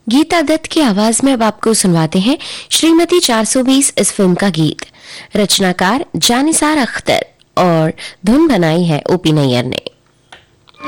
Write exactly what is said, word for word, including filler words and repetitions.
गीता दत्त की आवाज में अब आपको सुनवाते हैं श्रीमती चार सौ बीस इस फिल्म का गीत। रचनाकार जानिसार अख्तर और धुन बनाई है ओपी नैयर ने।